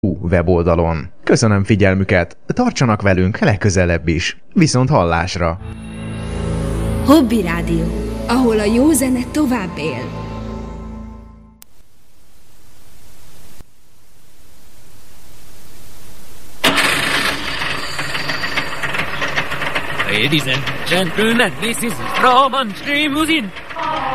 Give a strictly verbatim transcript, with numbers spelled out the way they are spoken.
weboldalon. Köszönöm figyelmüket, tartsanak velünk legközelebb is. Viszont hallásra! Hobby Rádió, ahol a jó zene tovább él. Ladies and gentlemen, this is Roman Streamusin.